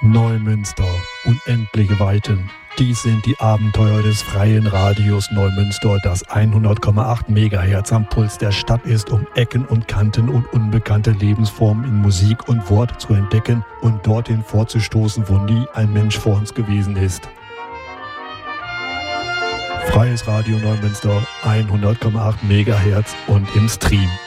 Neumünster, unendliche Weiten. Dies sind die Abenteuer des freien Radios Neumünster, das 100,8 MHz am Puls der Stadt ist, um Ecken und Kanten und unbekannte Lebensformen in Musik und Wort zu entdecken und dorthin vorzustoßen, wo nie ein Mensch vor uns gewesen ist. Freies Radio Neumünster, 100,8 MHz und im Stream.